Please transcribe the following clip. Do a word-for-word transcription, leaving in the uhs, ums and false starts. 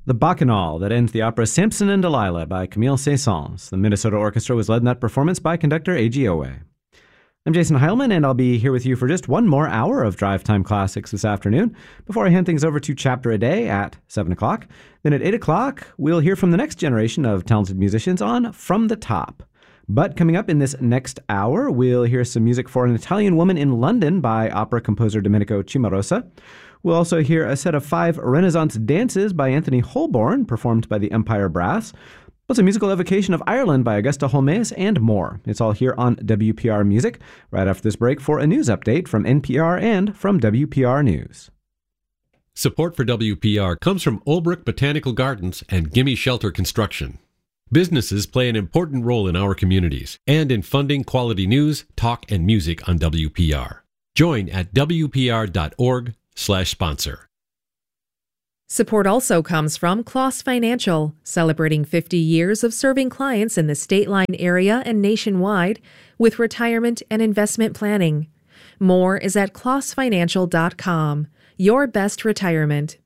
The Bacchanal that ends the opera Samson and Delilah by Camille Saint-Saëns. The Minnesota Orchestra was led in that performance by conductor Eiji Owe. I'm Jason Heilman, and I'll be here with you for just one more hour of Drive Time Classics this afternoon before I hand things over to Chapter a Day at seven o'clock. Then at eight o'clock, we'll hear from the next generation of talented musicians on From the Top. But coming up in this next hour, we'll hear some music for An Italian Woman in London by opera composer Domenico Cimarosa. We'll also hear a set of five Renaissance dances by Anthony Holborn, performed by the Empire Brass, plus a musical evocation of Ireland by Augusta Holmes, and more. It's all here on W P R Music, right after this break for a news update from N P R and from W P R News. Support for W P R comes from Olbrich Botanical Gardens and Gimme Shelter Construction. Businesses play an important role in our communities and in funding quality news, talk, and music on W P R. Join at W P R dot org slash sponsor. Support also comes from Kloss Financial, celebrating fifty years of serving clients in the State Line area and nationwide with retirement and investment planning. More is at kloss financial dot com. Your best retirement.